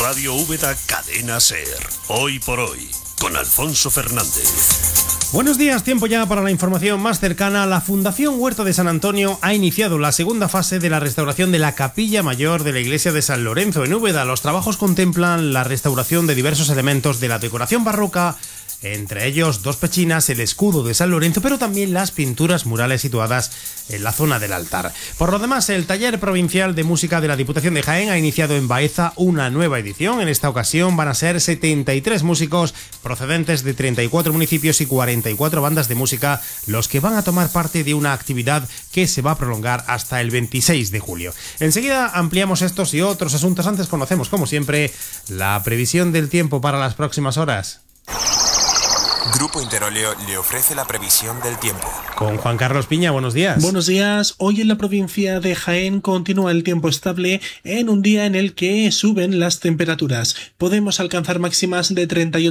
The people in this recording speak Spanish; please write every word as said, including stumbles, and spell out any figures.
Radio Úbeda Cadena Ser. Hoy por hoy, con Alfonso Fernández. Buenos días, tiempo ya para la información más cercana. La Fundación Huerta de San Antonio ha iniciado la segunda fase de la restauración de la capilla mayor de la iglesia de San Lorenzo en Úbeda. Los trabajos contemplan la restauración de diversos elementos de la decoración barroca, entre ellos dos pechinas, el escudo de San Lorenzo, pero también las pinturas murales situadas en la zona del altar. Por lo demás, el Taller Provincial de Música de la Diputación de Jaén ha iniciado en Baeza una nueva edición. En esta ocasión van a ser setenta y tres músicos procedentes de treinta y cuatro municipios y cuarenta y cuatro bandas de música los que van a tomar parte de una actividad que se va a prolongar hasta el veintiséis de julio. Enseguida ampliamos estos y otros asuntos. Antes conocemos, como siempre, la previsión del tiempo para las próximas horas. Grupo Interóleo le ofrece la previsión del tiempo. Con Juan Carlos Piña, buenos días. Buenos días. Hoy en la provincia de Jaén continúa el tiempo estable en un día en el que suben las temperaturas. Podemos alcanzar máximas de treinta y ocho